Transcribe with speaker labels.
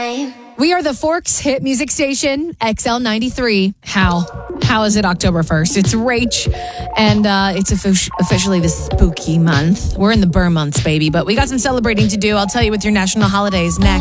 Speaker 1: time.
Speaker 2: We are the Forks hit music station, XL93. How is it October 1st? It's Rach, and it's officially the spooky month. We're in the Burr months, baby, but we got some celebrating to do. I'll tell you with your national holidays next.